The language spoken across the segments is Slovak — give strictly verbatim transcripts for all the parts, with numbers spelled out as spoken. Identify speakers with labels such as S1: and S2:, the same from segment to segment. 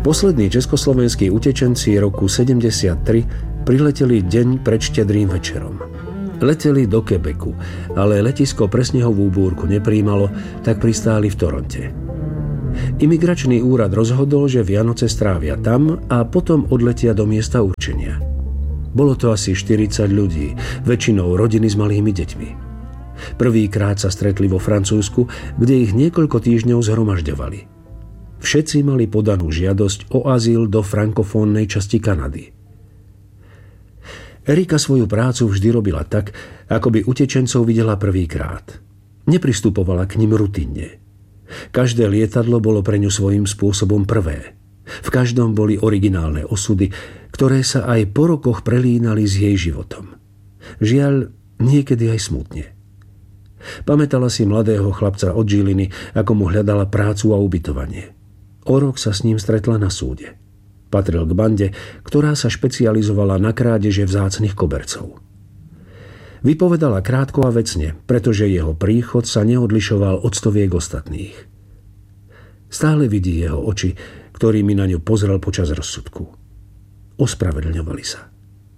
S1: Poslední československí utečenci roku sedemdesiattri prileteli deň pred štedrým večerom. Leteli do Quebecu, ale letisko presnehovú búrku neprijímalo, tak pristáli v Toronte. Imigračný úrad rozhodol, že Vianoce strávia tam a potom odletia do miesta určenia. Bolo to asi štyridsať ľudí, väčšinou rodiny s malými deťmi. Prvýkrát sa stretli vo Francúzsku, kde ich niekoľko týždňov zhromažďovali. Všetci mali podanú žiadosť o azyl do frankofónnej časti Kanady. Erika svoju prácu vždy robila tak, ako by utečencov videla prvýkrát. Nepristupovala k nim rutinne. Každé lietadlo bolo pre ňu svojím spôsobom prvé. V každom boli originálne osudy, ktoré sa aj po rokoch prelínali s jej životom. Žiaľ, niekedy aj smutne. Pamätala si mladého chlapca od Žiliny, ako mu hľadala prácu a ubytovanie. O rok sa s ním stretla na súde. Patril k bande, ktorá sa špecializovala na krádeže vzácnych kobercov. Vypovedala krátko a vecne, pretože jeho príchod sa neodlišoval od stoviek ostatných. Stále vidí jeho oči, ktorými na ňu pozrel počas rozsudku. Ospravedlňovali sa.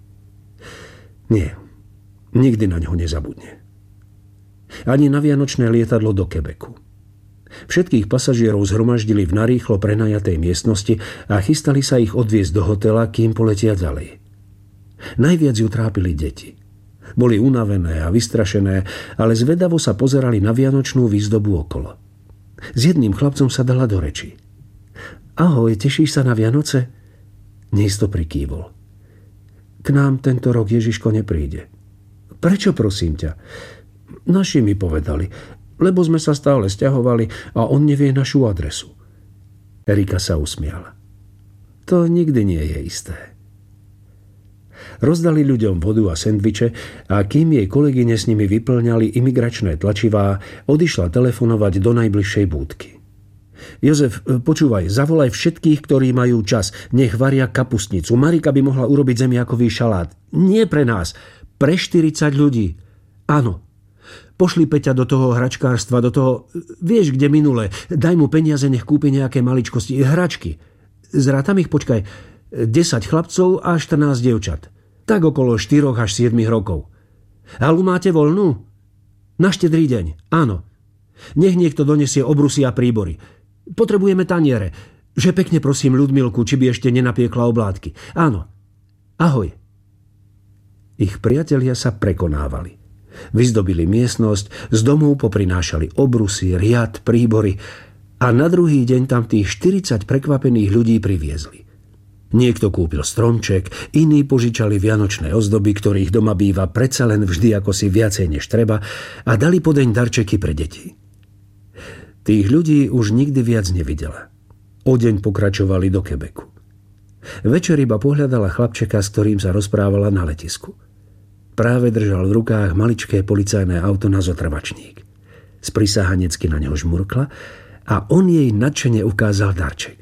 S1: Nie, nikdy na ňo nezabudne. Ani na vianočné lietadlo do Quebecu. Všetkých pasažierov zhromaždili v narýchlo prenajatej miestnosti a chystali sa ich odviesť do hotela, kým poletia ďalej. Najviac ju trápili deti. Boli unavené a vystrašené, ale zvedavo sa pozerali na vianočnú výzdobu okolo. S jedným chlapcom sa dala do reči. Ahoj, tešíš sa na Vianoce? Neisto prikývol. K nám tento rok Ježiško nepríde. Prečo, prosím ťa? Naši mi povedali, lebo sme sa stále sťahovali a on nevie našu adresu. Erika sa usmiala. To nikdy nie je isté. Rozdali ľuďom vodu a sendviče a kým jej kolegyne s nimi vyplňali imigračné tlačivá, odišla telefonovať do najbližšej búdky. Jozef, počúvaj, zavolaj všetkých, ktorí majú čas. Nech varia kapustnicu. Marika by mohla urobiť zemiakový šalát. Nie pre nás, pre štyridsať ľudí. Áno. Pošli Peťa do toho hračkárstva, do toho, vieš, kde minule. Daj mu peniaze, nech kúpi nejaké maličkosti. Hračky. Zrátam ich, počkaj, desať chlapcov a štrnásť dievčat. Tak okolo štyroch až siedmich rokov. Halu máte voľnú? Na štedrý deň, áno. Nech niekto donesie obrusy a príbory. Potrebujeme taniere. Že pekne prosím Ľudmilku, či by ešte nenapiekla oblátky. Áno. Ahoj. Ich priatelia sa prekonávali. Vyzdobili miestnosť, z domov poprinášali obrusy, riad, príbory a na druhý deň tam tých štyridsať prekvapených ľudí priviezli. Niekto kúpil stromček, iní požičali vianočné ozdoby, ktorých doma býva predsa len vždy ako si viacej než treba, a dali podeň darčeky pre deti. Tých ľudí už nikdy viac nevidela. O deň pokračovali do Quebecu. Večer iba pohľadala chlapčeka, s ktorým sa rozprávala na letisku. Práve držal v rukách maličké policajné auto na zotrvačník. Sprisahanecky na neho žmurkla a on jej nadšene ukázal darček.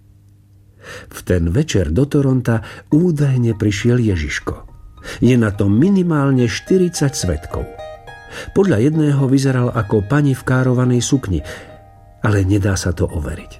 S1: V ten večer do Toronta údajne prišiel Ježiško. Je na tom minimálne štyridsať svedkov. Podľa jedného vyzeral ako pani v károvanej sukni, ale nedá sa to overiť.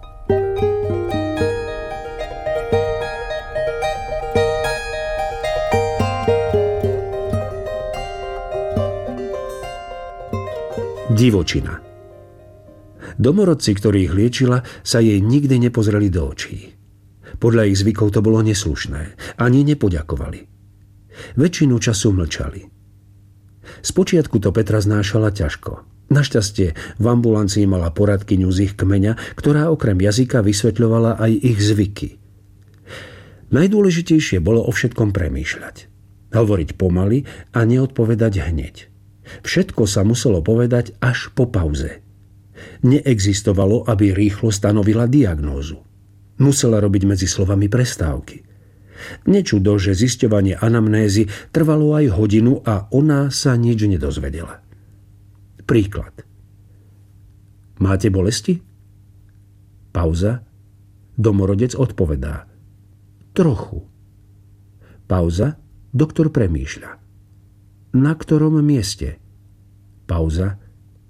S1: Divočina. Domorodci, ktorých liečila, sa jej nikdy nepozreli do očí. Podľa ich zvykov to bolo neslušné. Ani nepoďakovali. Väčšinu času mlčali. Spočiatku to Petra znášala ťažko. Našťastie v ambulancii mala poradkyňu z ich kmeňa, ktorá okrem jazyka vysvetľovala aj ich zvyky. Najdôležitejšie bolo o všetkom premýšľať. Hovoriť pomaly a neodpovedať hneď. Všetko sa muselo povedať až po pauze. Neexistovalo, aby rýchlo stanovila diagnózu. Musela robiť medzi slovami prestávky. Nečudo, že zisťovanie anamnézy trvalo aj hodinu a ona sa nič nedozvedela. Príklad. Máte bolesti? Pauza. Domorodec odpovedá. Trochu. Pauza. Doktor premýšľa. Na ktorom mieste? Pauza.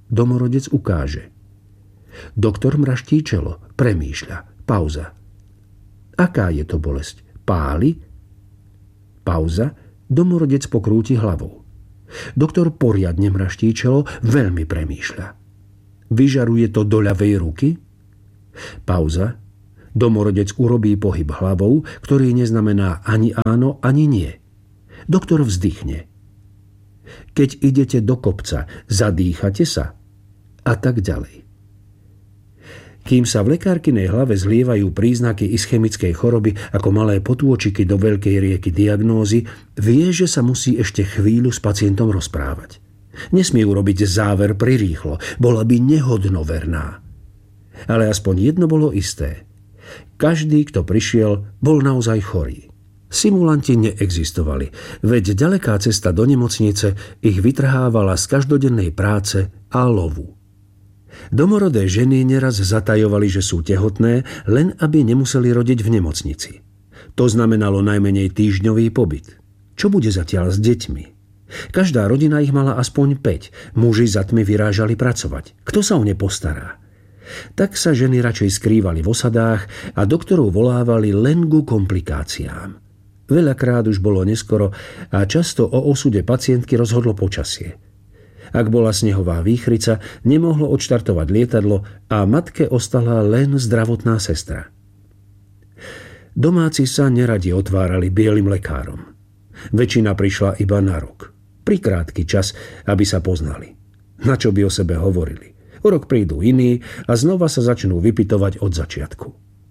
S1: Domorodec ukáže. Doktor mraští čelo. Premýšľa. Pauza. Aká je to bolesť? Páli? Pauza. Domorodec pokrúti hlavou. Doktor poriadne mraští čelo, veľmi premýšľa. Vyžaruje to do ľavej ruky? Pauza. Domorodec urobí pohyb hlavou, ktorý neznamená ani áno, ani nie. Doktor vzdychne. Keď idete do kopca, zadýchate sa? A tak ďalej. Kým sa v lekárkynej hlave zlievajú príznaky ischemickej choroby ako malé potôčiky do veľkej rieky diagnózy, vie, že sa musí ešte chvíľu s pacientom rozprávať. Nesmie urobiť záver prirýchlo, bola by nehodnoverná. Ale aspoň jedno bolo isté. Každý, kto prišiel, bol naozaj chorý. Simulanti neexistovali, veď ďaleká cesta do nemocnice ich vytrhávala z každodennej práce a lovu. Domorodé ženy neraz zatajovali, že sú tehotné, len aby nemuseli rodiť v nemocnici. To znamenalo najmenej týždňový pobyt. Čo bude zatiaľ s deťmi? Každá rodina ich mala aspoň päť. Muži za tmy vyrážali pracovať. Kto sa o ne postará? Tak sa ženy radšej skrývali v osadách a doktorov volávali len ku komplikáciám. Veľakrát už bolo neskoro a často o osude pacientky rozhodlo počasie. Ak bola snehová výchrica, nemohlo odštartovať lietadlo a matke ostala len zdravotná sestra. Domáci sa neradi otvárali bielym lekárom. Väčšina prišla iba na rok. Pri krátky čas, aby sa poznali. Na čo by o sebe hovorili? O rok prídu iní a znova sa začnú vypytovať od začiatku.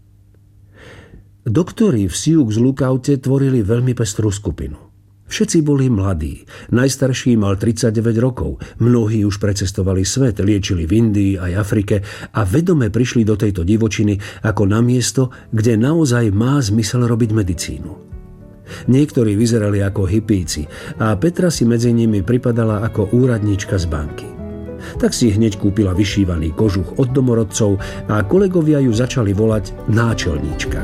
S1: Doktori v Sioux Lookoute tvorili veľmi pestrú skupinu. Všetci boli mladí. Najstarší mal tridsaťdeväť rokov. Mnohí už precestovali svet, liečili v Indii aj Afrike a vedome prišli do tejto divočiny ako na miesto, kde naozaj má zmysel robiť medicínu. Niektorí vyzerali ako hippíci a Petra si medzi nimi pripadala ako úradníčka z banky. Tak si hneď kúpila vyšívaný kožuch od domorodcov a kolegovia ju začali volať náčelníčka.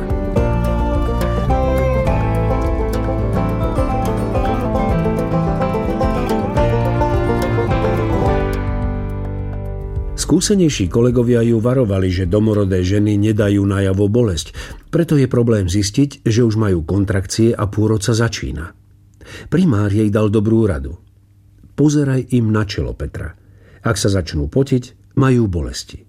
S1: Skúsenejší kolegovia ju varovali, že domorodé ženy nedajú najavo bolesť, preto je problém zistiť, že už majú kontrakcie a pôrod sa začína. Primár jej dal dobrú radu. Pozeraj im na čelo, Petra. Ak sa začnú potiť, majú bolesti.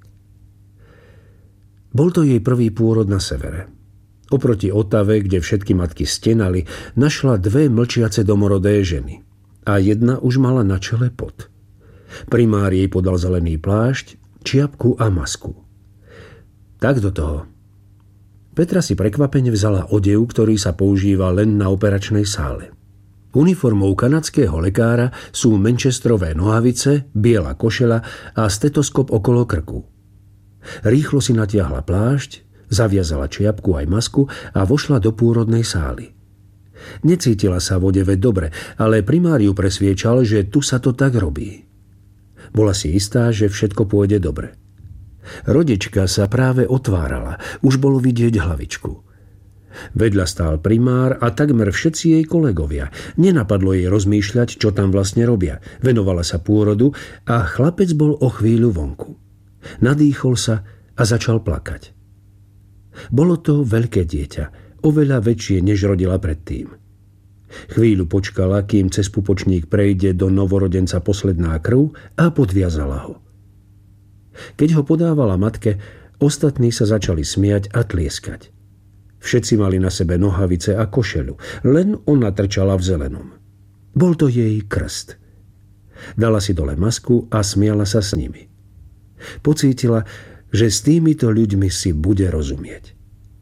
S1: Bol to jej prvý pôrod na severe. Oproti Otave, kde všetky matky stenali, našla dve mlčiace domorodé ženy. A jedna už mala na čele pot. Primár jej podal zelený plášť, čiapku a masku. Tak do toho. Petra si prekvapene vzala odev, ktorý sa používa len na operačnej sále. Uniformou kanadského lekára sú manchesterové nohavice, biela košeľa a stetoskop okolo krku. Rýchlo si natiahla plášť, zaviazala čiapku aj masku a vošla do pôrodnej sály. Necítila sa v odeve dobre, ale primár ju presviečal, že tu sa to tak robí. Bola si istá, že všetko pôjde dobre. Rodička sa práve otvárala, už bolo vidieť hlavičku. Vedľa stál primár a takmer všetci jej kolegovia. Nenapadlo jej rozmýšľať, čo tam vlastne robia. Venovala sa pôrodu a chlapec bol o chvíľu vonku. Nadýchol sa a začal plakať. Bolo to veľké dieťa, oveľa väčšie, než rodila predtým. Chvíľu počkala, kým cez pupočník prejde do novorodenca posledná krv a podviazala ho. Keď ho podávala matke, ostatní sa začali smiať a tlieskať. Všetci mali na sebe nohavice a košeľu, len ona trčala v zelenom. Bol to jej krst. Dala si dole masku a smiala sa s nimi. Pocítila, že s týmito ľuďmi si bude rozumieť.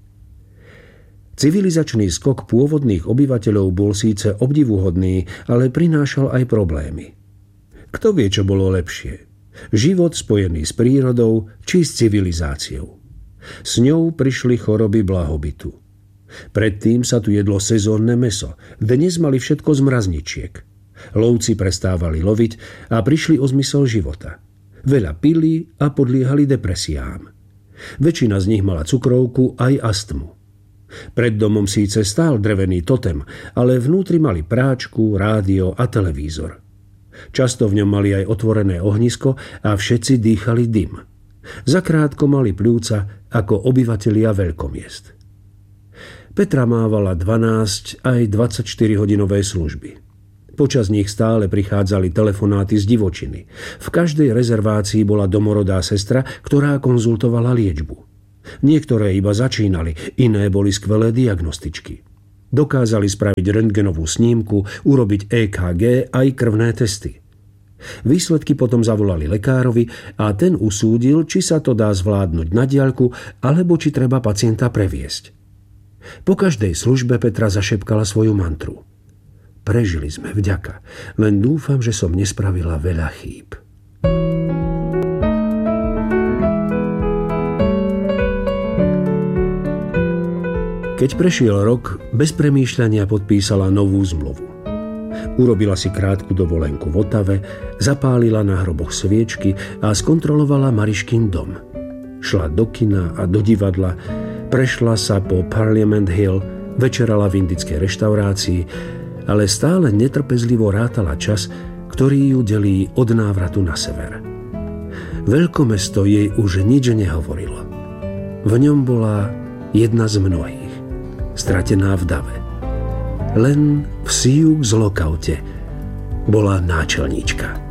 S1: Civilizačný skok pôvodných obyvateľov bol síce obdivuhodný, ale prinášal aj problémy. Kto vie, čo bolo lepšie? Život spojený s prírodou či s civilizáciou. S ňou prišli choroby blahobytu. Predtým sa tu jedlo sezónne mäso, dnes mali všetko z mrazničiek. Lovci prestávali loviť a prišli o zmysel života. Veľa pili a podliehali depresiám. Väčšina z nich mala cukrovku aj astmu. Pred domom síce stál drevený totem, ale vnútri mali práčku, rádio a televízor. Často v ňom mali aj otvorené ohnisko a všetci dýchali dym. Zakrátko mali pľúca ako obyvatelia veľkomiest. Petra mávala dvanásť aj dvadsaťštyri hodinové služby. Počas nich stále prichádzali telefonáty z divočiny. V každej rezervácii bola domorodá sestra, ktorá konzultovala liečbu. Niektoré iba začínali, iné boli skvelé diagnostičky. Dokázali spraviť rentgenovú snímku, urobiť é ká gé aj krvné testy. Výsledky potom zavolali lekárovi a ten usúdil, či sa to dá zvládnuť na diaľku, alebo či treba pacienta previesť. Po každej službe Petra zašepkala svoju mantru. Prežili sme, vďaka. Len dúfam, že som nespravila veľa chýb. Keď prešiel rok, bez premýšľania podpísala novú zmluvu. Urobila si krátku dovolenku v Otave, zapálila na hroboch sviečky a skontrolovala Mariškin dom. Šla do kina a do divadla, prešla sa po Parliament Hill, večerala v indickej reštaurácii, ale stále netrpezlivo rátala čas, ktorý ju delí od návratu na sever. Veľkomesto jej už nič nehovorilo. V ňom bola jedna z mnohých, stratená v dave. Len v Sioux Lookoute bola náčelníčka.